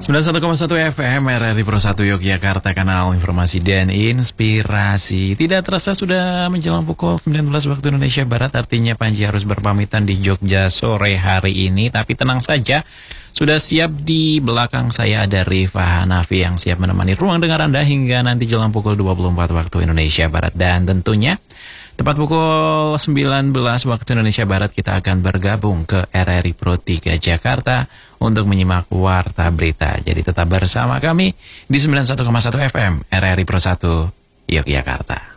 91,1 FM RRI Pro 1 Yogyakarta, kanal informasi dan inspirasi. Tidak terasa sudah menjelang pukul 19 waktu Indonesia Barat, artinya Panji harus berpamitan di Jogja sore hari ini. Tapi tenang saja, sudah siap di belakang saya ada Rifa Hanafi yang siap menemani ruang dengar Anda hingga nanti jelang pukul 24 waktu Indonesia Barat. Dan tentunya tepat pukul 19 waktu Indonesia Barat kita akan bergabung ke RRI Pro 3 Jakarta untuk menyimak Warta Berita. Jadi tetap bersama kami di 91,1 FM RRI Pro 1 Yogyakarta.